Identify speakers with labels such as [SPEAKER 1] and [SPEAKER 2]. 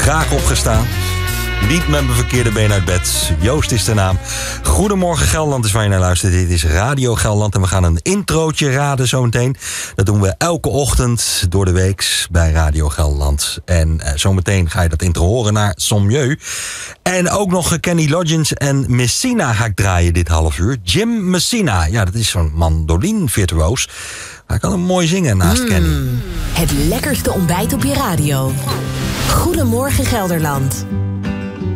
[SPEAKER 1] Graag opgestaan. Niet met mijn verkeerde been uit bed. Joost is de naam. Goedemorgen Gelderland is waar je naar luistert. Dit is Radio Gelderland en we gaan een introotje raden zometeen. Dat doen we elke ochtend door de week bij Radio Gelderland. En zometeen ga je dat intro horen naar Sommieu. En ook nog Kenny Loggins en Messina ga ik draaien dit half uur. Jim Messina, ja, dat is zo'n mandolin-virtuoos. Hij kan hem mooi zingen naast Kenny.
[SPEAKER 2] Het lekkerste ontbijt op je radio. Goedemorgen Gelderland.